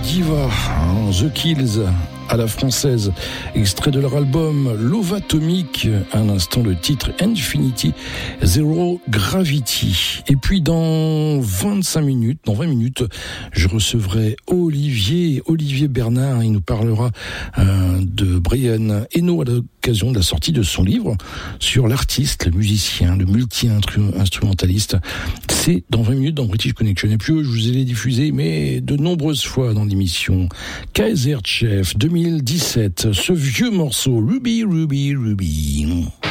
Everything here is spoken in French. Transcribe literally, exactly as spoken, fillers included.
Diva, hein, The Kills à la française, extrait de leur album Love Atomic, un instant le titre Infinity Zero Gravity. Et puis dans vingt-cinq minutes, dans vingt minutes, je recevrai Olivier, Olivier Bernard, il nous parlera euh, de Brian Eno à l'occasion de la sortie de son livre sur l'artiste, le musicien, le multi-instrumentaliste. C'est dans vingt minutes dans British Connection. Et puis je vous ai diffusé, mais de nombreuses fois dans l'émission Kaiser Chief deux mille dix-sept, ce vieux morceau Ruby, Ruby, Ruby.